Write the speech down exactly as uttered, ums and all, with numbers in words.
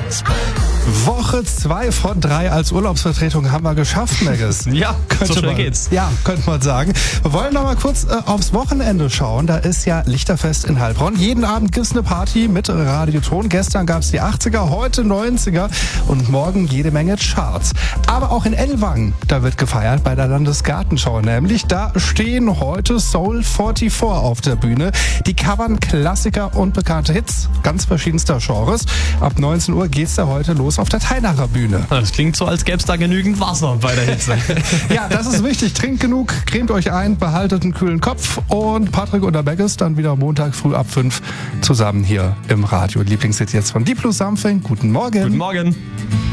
Woche zwei von drei als Urlaubsvertretung haben wir geschafft, Megis. Ja, so schnell man, geht's. Ja, könnte man sagen. Wir wollen noch mal kurz äh, aufs Wochenende schauen. Da ist ja Lichterfest in Heilbronn. Jeden Abend gibt's eine Party mit Radioton. Gestern gab's die achtziger, heute neunziger und morgen jede Menge Charts. Aber auch in Ellwangen, da wird gefeiert bei der Landesgartenschau. Nämlich, da stehen heute Soul vierundvierzig auf der Bühne. Die covern Klassiker und bekannte Hits ganz verschiedenster Genres. Ab neunzehn Uhr geht's da heute los auf der Teinacher Bühne. Das klingt so, als gäbe es da genügend Wasser bei der Hitze. Ja, das ist wichtig. Trinkt genug, cremt euch ein, behaltet einen kühlen Kopf und Patrick und der Megis dann wieder Montag früh ab fünf zusammen hier im Radio. Lieblingshit jetzt von Deep Blue Something. Guten Morgen. Guten Morgen.